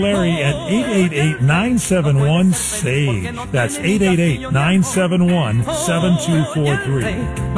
Larry at 888-971-SAGE. That's 888-971-7243.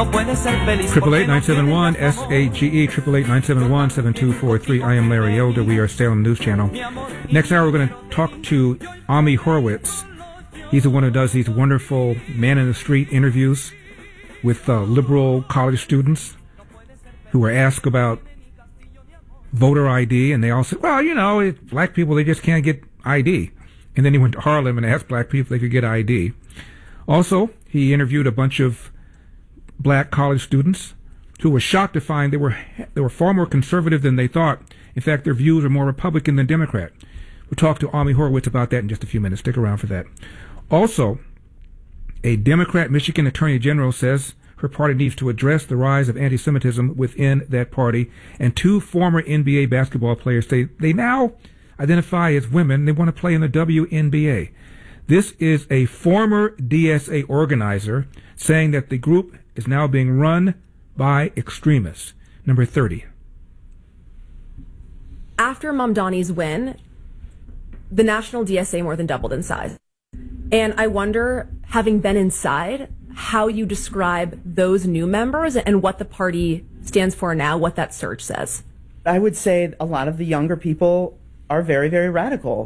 888-971-SAGE, 888-971-7243. I am Larry Elder. We are Salem News Channel. Next hour, we're going to talk to Ami Horowitz. He's the one who does these wonderful man-in-the-street interviews with liberal college students who are asked about voter ID, and they all say, well, you know, black people, they just can't get ID. And then he went to Harlem and asked black people if they could get ID. Also, he interviewed a bunch of black college students who were shocked to find they were far more conservative than they thought. In fact, their views are more Republican than Democrat. We'll talk to Ami Horowitz about that in just a few minutes. Stick around for that. Also, a Democrat Michigan Attorney General says her party needs to address the rise of anti-Semitism within that party. And two former NBA basketball players say they now identify as women. They want to play in the WNBA. This is a former DSA organizer saying that the group is now being run by extremists. Number 30. After Mamdani's win, the national DSA more than doubled in size. And I wonder, having been inside, how you describe those new members and what the party stands for now, what that surge says. I would say a lot of the younger people are very, very radical.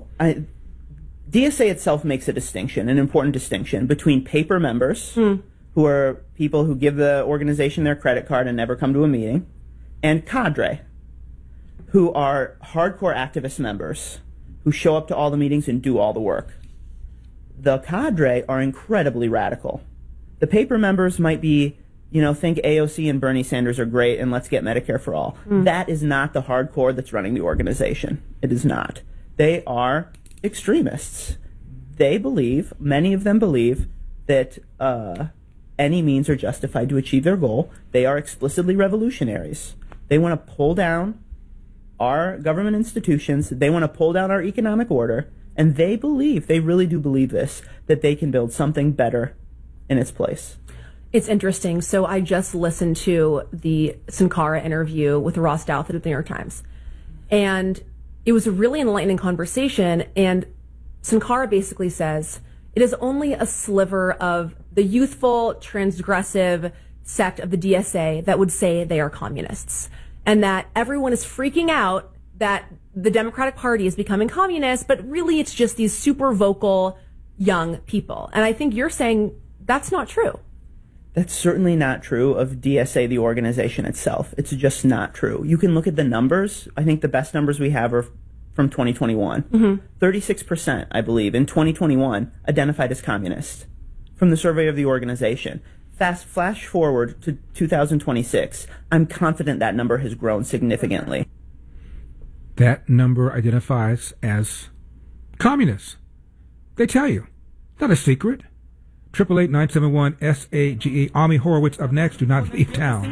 DSA itself makes a distinction, an important distinction, between paper members, who are people who give the organization their credit card and never come to a meeting, and cadre, who are hardcore activist members who show up to all the meetings and do all the work. The cadre are incredibly radical. The paper members might be, think AOC and Bernie Sanders are great and let's get Medicare for all. That is not the hardcore that's running the organization. It is not. They are extremists. They believe, many of them believe, that any means are justified to achieve their goal. They are explicitly revolutionaries. They want to pull down our government institutions. They want to pull down our economic order. And they really do believe this, that they can build something better in its place. It's interesting. So I just listened to the Sankara interview with Ross Douthat at the New York Times. And it was a really enlightening conversation. And Sankara basically says it is only a sliver of the youthful, transgressive sect of the DSA that would say they are communists. And that everyone is freaking out that the Democratic Party is becoming communist, but really it's just these super vocal young people. And I think you're saying that's not true. That's certainly not true of DSA, the organization itself. It's just not true. You can look at the numbers. I think the best numbers we have are from 2021. 36%, I believe, in 2021 identified as communist from the survey of the organization. Flash forward to 2026. I'm confident that number has grown significantly. That number identifies as communists. They tell you. Not a secret. 888-971-SAGE. Ami Horowitz up next. Do not leave town.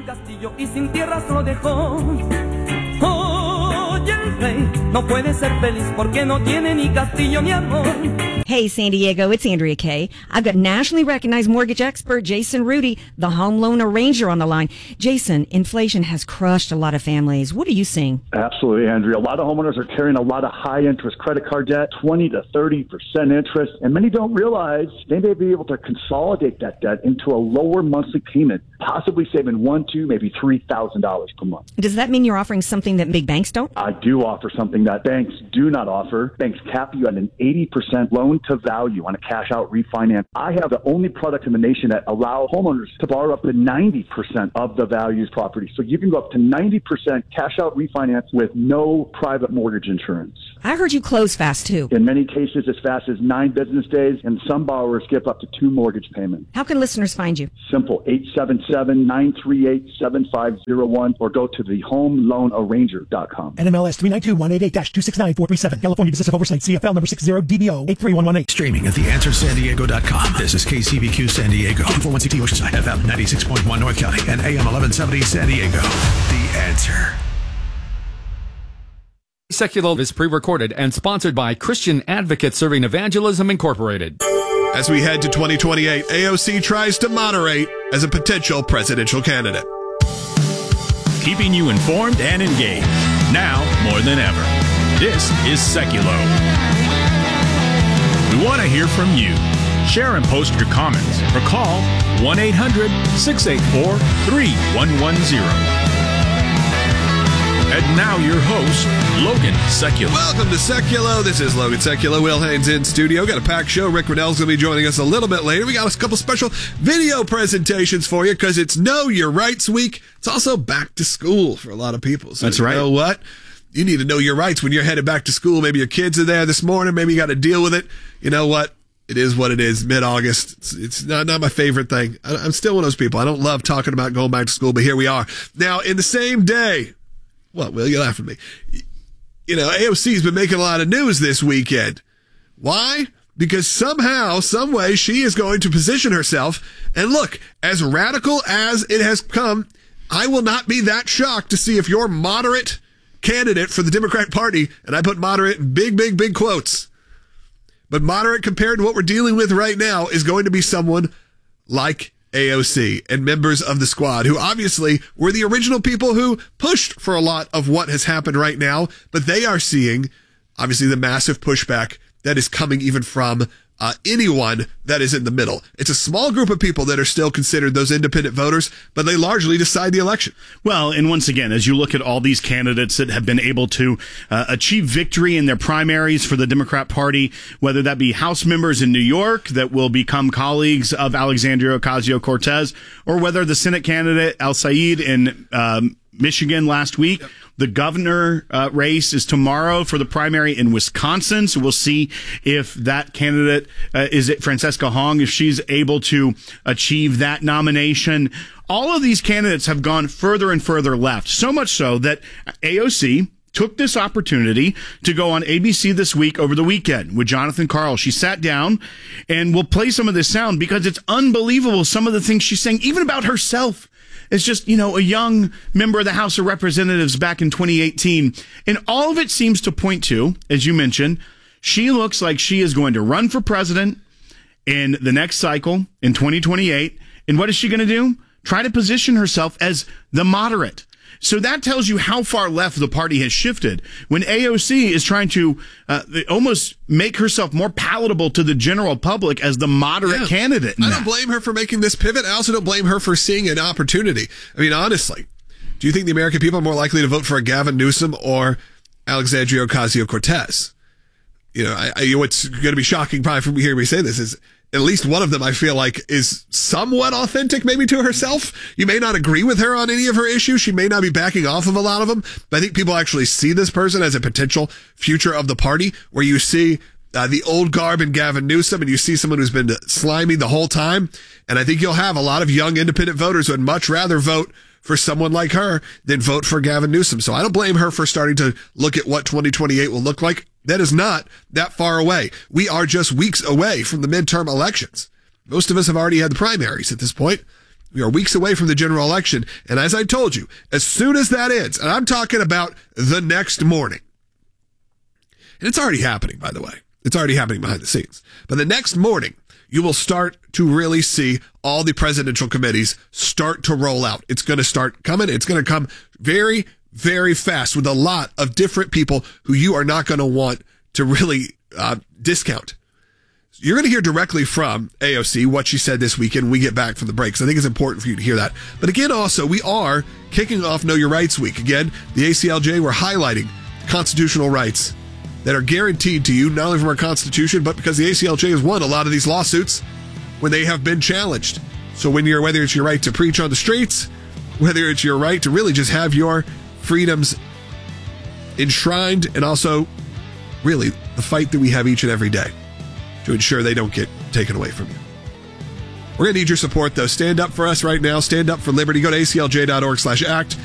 Hey, San Diego, it's Andrea Kay. I've got nationally recognized mortgage expert Jason Rudy, the home loan arranger, on the line. Jason, inflation has crushed a lot of families. What are you seeing? Absolutely, Andrea. A lot of homeowners are carrying a lot of high-interest credit card debt, 20 to 30% interest, and many don't realize they may be able to consolidate that debt into a lower monthly payment, possibly saving $1,000, maybe $3,000 per month. Does that mean you're offering something that big banks don't? I do offer something that banks do not offer. Banks cap you at an 80% loan to value on a cash out refinance. I have the only product in the nation that allows homeowners to borrow up to 90% of the value's property. So you can go up to 90% cash out refinance with no private mortgage insurance. I heard you close fast too. In many cases, as fast as 9 business days, and some borrowers skip up to 2 mortgage payments. How can listeners find you? Simple, 877-938-7501, or go to thehomeloanarranger.com. NMLS 392188-269437. California Business of Oversight. CFL number 60DBO 83118. Streaming at theanswersandiego.com. This is KCBQ San Diego, 401CT Oceanside, FM 96.1 North County, and AM 1170 San Diego. The Answer. Secular is pre-recorded and sponsored by Christian Advocate Serving Evangelism Incorporated. As we head to 2028, AOC tries to moderate as a potential presidential candidate. Keeping you informed and engaged, now more than ever. This is Secular. We want to hear from you. Share and post your comments or call 1-800-684-3110. And now your host, Logan Sekulow. Welcome to Sekulow. This is Logan Sekulow. Will Haynes in studio. Got a packed show. Rick Riddell's going to be joining us a little bit later. We got a couple special video presentations for you because it's Know Your Rights Week. It's also back to school for a lot of people. So that's right. You know what? You need to know your rights when you're headed back to school. Maybe your kids are there this morning. Maybe you got to deal with it. You know what? It is what it is. Mid-August. It's not my favorite thing. I'm still one of those people. I don't love talking about going back to school, but here we are. Now, in the same day, what, Will, you laugh at me? You know, AOC's been making a lot of news this weekend. Why? Because somehow, some way, she is going to position herself. And look, as radical as it has come, I will not be that shocked to see if your moderate candidate for the Democratic Party, and I put moderate in big, big, big quotes, but moderate compared to what we're dealing with right now is going to be someone like AOC and members of the squad who obviously were the original people who pushed for a lot of what has happened right now, but they are seeing obviously the massive pushback that is coming even from anyone that is in the middle. It's a small group of people that are still considered those independent voters, but they largely decide the election. Well, and once again, as you look at all these candidates that have been able to achieve victory in their primaries for the Democrat Party, whether that be House members in New York that will become colleagues of Alexandria Ocasio-Cortez, or whether the Senate candidate Al Said in Michigan last week. Yep. The governor race is tomorrow for the primary in Wisconsin, so we'll see if that candidate is it Francesca Hong, if she's able to achieve that nomination. All of these candidates have gone further and further left, so much so that AOC took this opportunity to go on ABC This Week over the weekend with Jonathan Karl. She sat down, and we'll play some of this sound because it's unbelievable, some of the things she's saying, even about herself. It's just, you know, a young member of the House of Representatives back in 2018. And all of it seems to point to, as you mentioned, she looks like she is going to run for president in the next cycle in 2028. And what is she going to do? Try to position herself as the moderate. So that tells you how far left the party has shifted when AOC is trying to almost make herself more palatable to the general public as the moderate candidate. I don't blame her for making this pivot. I also don't blame her for seeing an opportunity. I mean, honestly, do you think the American people are more likely to vote for a Gavin Newsom or Alexandria Ocasio-Cortez? You know, what's going to be shocking probably for me hearing me say this is at least one of them I feel like is somewhat authentic maybe to herself. You may not agree with her on any of her issues. She may not be backing off of a lot of them, but I think people actually see this person as a potential future of the party, where you see the old garb in Gavin Newsom and you see someone who's been slimy the whole time. And I think you'll have a lot of young independent voters who would much rather vote for someone like her than vote for Gavin Newsom. So I don't blame her for starting to look at what 2028 will look like. That is not that far away. We are just weeks away from the midterm elections. Most of us have already had the primaries at this point. We are weeks away from the general election. And as I told you, as soon as that ends, and I'm talking about the next morning, and it's already happening, by the way. It's already happening behind the scenes. But the next morning, you will start to really see all the presidential committees start to roll out. It's going to start coming. It's going to come very, very fast with a lot of different people who you are not going to want to really discount. You're going to hear directly from AOC what she said this weekend when we get back from the break, because I think it's important for you to hear that. But again, also, we are kicking off Know Your Rights Week. Again, the ACLJ, we're highlighting constitutional rights that are guaranteed to you, not only from our Constitution, but because the ACLJ has won a lot of these lawsuits when they have been challenged. So whether it's your right to preach on the streets, whether it's your right to really just have your freedoms enshrined, and also really the fight that we have each and every day to ensure they don't get taken away from you. We're going to need your support, though. Stand up for us right now. Stand up for liberty. Go to aclj.org/act.